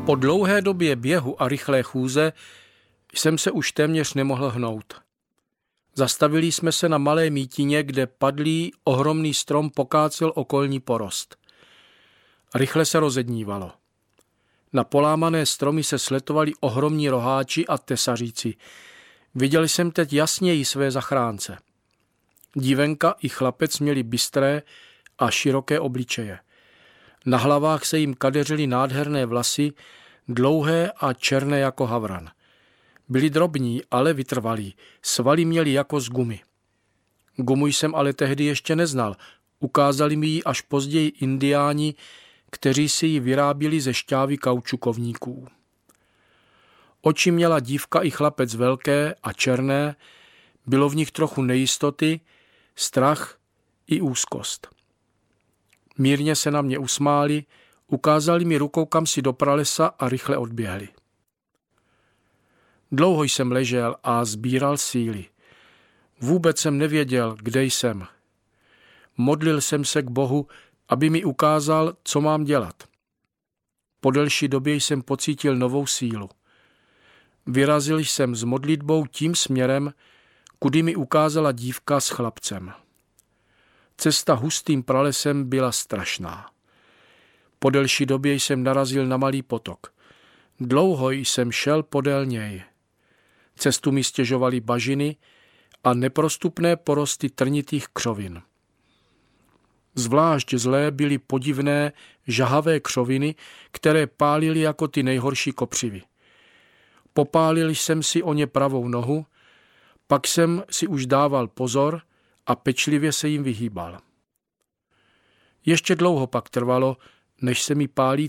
Po dlouhé době běhu a rychlé chůze jsem se už téměř nemohl hnout. Zastavili jsme se na malé mítině, kde padlý ohromný strom pokácel okolní porost. Rychle se rozednívalo. Na polámané stromy se sletovali ohromní roháči a tesaříci. Viděl jsem teď jasněji své zachránce. Dívenka i chlapec měli bystré a široké obličeje. Na hlavách se jim kadeřily nádherné vlasy, dlouhé a černé jako havran. Byli drobní, ale vytrvalí, svaly měli jako z gumy. Gumu jsem ale tehdy ještě neznal, ukázali mi ji až později indiáni, kteří si ji vyráběli ze šťávy kaučukovníků. Oči měla dívka i chlapec velké a černé, bylo v nich trochu nejistoty, strach i úzkost. Mírně se na mě usmáli, ukázali mi rukou kamsi do pralesa a rychle odběhli. Dlouho jsem ležel a sbíral síly. Vůbec jsem nevěděl, kde jsem. Modlil jsem se k Bohu, aby mi ukázal, co mám dělat. Po delší době jsem pocítil novou sílu. Vyrazil jsem s modlitbou tím směrem, kudy mi ukázala dívka s chlapcem. Cesta hustým pralesem byla strašná. Po delší době jsem narazil na malý potok. Dlouho jsem šel podél něj. Cestu mi stěžovaly bažiny a neprostupné porosty trnitých křovin. Zvlášť zlé byly podivné, žahavé křoviny, které pálily jako ty nejhorší kopřivy. Popálil jsem si o ně pravou nohu, pak jsem si už dával pozor a pečlivě se jim vyhýbal. Ještě dlouho pak trvalo, než se mi pálící